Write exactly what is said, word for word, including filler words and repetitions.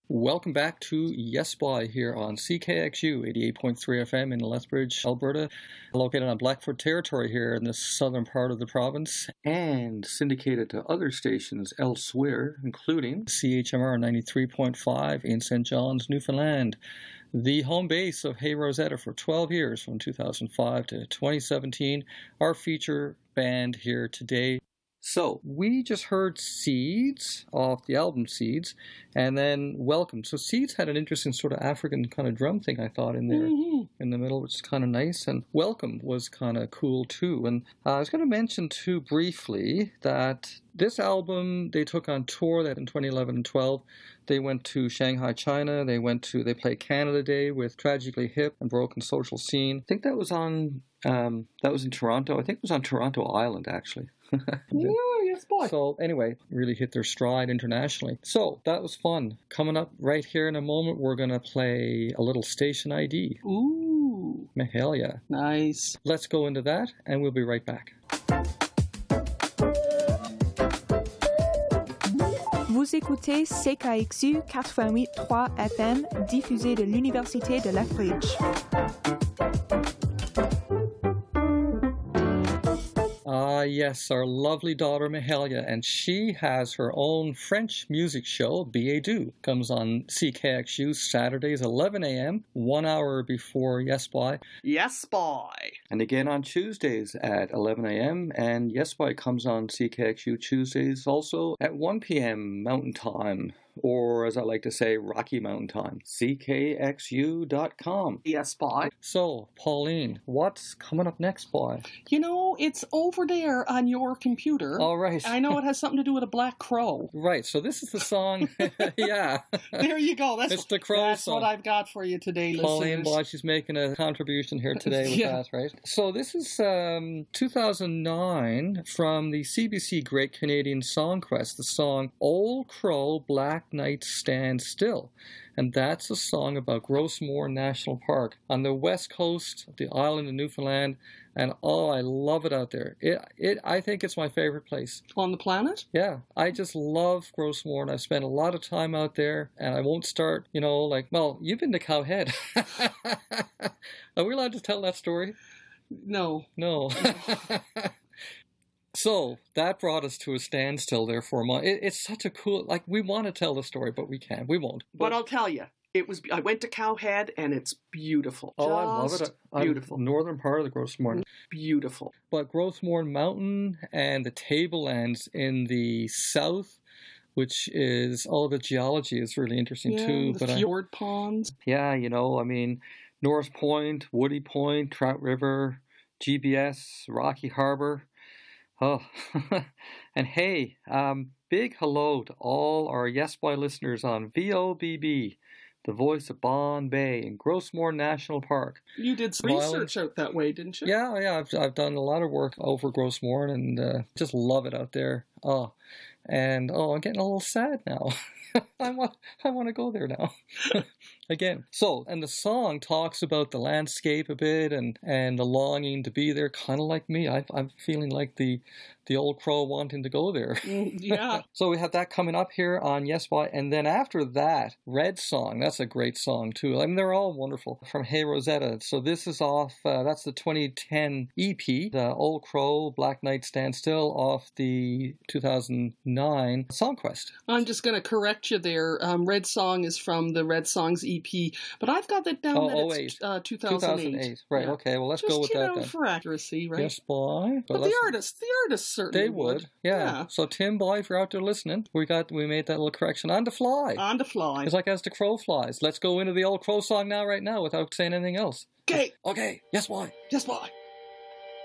Welcome back to Yes Boy here on C K X U eighty-eight point three F M in Lethbridge, Alberta, located on Blackfoot territory here in the southern part of the province, and syndicated to other stations elsewhere, including C H M R ninety-three point five in Saint John's, Newfoundland, the home base of Hey Rosetta for twelve years from two thousand five to twenty seventeen, our feature band here today. So, we just heard Seeds off the album Seeds, and then Welcome. So Seeds had an interesting sort of African kind of drum thing, I thought, in there, mm-hmm. in the middle, which is kind of nice, and Welcome was kind of cool too. And uh, I was going to mention too briefly that this album, they took on tour that in twenty eleven and twelve. They went to Shanghai, China. They went to, they played Canada Day with Tragically Hip and Broken Social Scene. I think that was on, um, that was in Toronto. I think it was on Toronto Island, actually. Oh, yes, boy. So anyway, really hit their stride internationally. So that was fun. Coming up right here in a moment, we're going to play a little Station I D. Ooh. Hell yeah. Nice. Let's go into that, and we'll be right back. Vous écoutez C K X U quatre-vingt-huit point trois F M, diffusé de l'Université de Lethbridge. Ah, uh, yes, our lovely daughter Mahalia, and she has her own French music show, Billet Doux. Comes on C K X U Saturdays, eleven a.m., one hour before Yes Boy. Yes Boy. And again on Tuesdays at eleven a.m., and Yes Boy comes on C K X U Tuesdays also at one p.m. Mountain Time. Or, as I like to say, Rocky Mountain Time. C K X U dot com. Yes, boy. So, Pauline, what's coming up next, boy? You know, it's over there on your computer. All right. I know it has something to do with a black crow. Right, so this is the song. Yeah. There you go. That's, it's the crow that's song. what I've got for you today, Pauline, listeners. boy, she's making a contribution here today with yeah. that, right? So this is um, two thousand nine from the C B C Great Canadian Song Quest, the song Old Crow, Black Night Stand Still. And that's a song about Grossmoor National Park on the west coast of the island of Newfoundland. And oh, I love it out there. It, it, I think it's my favorite place. On the planet? Yeah, I just love Grossmoor, and I've spent a lot of time out there, and I won't start, you know, like, well, you've been to Cowhead. Are we allowed to tell that story? No. No. So that brought us to a standstill there for a month. It, it's such a cool, like, we want to tell the story, but we can't. We won't. But, but I'll tell you, it was. I went to Cowhead, and it's beautiful. Oh, Just I love it. I'm beautiful. Northern part of the Grossmoor. Beautiful. But Grossmoor Mountain and the Tablelands in the south, which is, oh, the geology is really interesting yeah, too. the but fjord I, ponds. Yeah, you know, I mean, North Point, Woody Point, Trout River, G B S, Rocky Harbor. Oh, and hey, um, big hello to all our Yes Boy listeners on V O B B, the voice of Bon Bay in Grossmoor National Park. You did some research out that way, didn't you? Yeah, yeah, I've I've done a lot of work over Grossmoor and uh, just love it out there. Oh, and oh, I'm getting a little sad now. I want I want to go there now. Again. So, and the song talks about the landscape a bit and, and the longing to be there, kind of like me. I, I'm feeling like the the old crow wanting to go there. Yeah. So we have that coming up here on Yes Boy. And then after that, Red Song. That's a great song, too. I mean, they're all wonderful. From Hey Rosetta. So this is off, uh, that's the twenty ten E P, the Old Crow, Black Night Stand Still, off the two thousand nine Song Quest. I'm just going to correct you there. Um, Red Song is from the Red Songs E P, but I've got that down oh, that oh it's eight. uh, two thousand eight. two thousand eight, right, yeah. okay, well, let's just, go with you that know, then. for accuracy, right? Yes, boy. But, but the artists, the artists certainly They would, would. Yeah. yeah. So, Tim, boy, if you're out there listening, we got we made that little correction. On the fly. On the fly. It's like as the crow flies. Let's go into the old crow song now, right now, without saying anything else. Okay. Okay. Yes, boy. Yes, boy.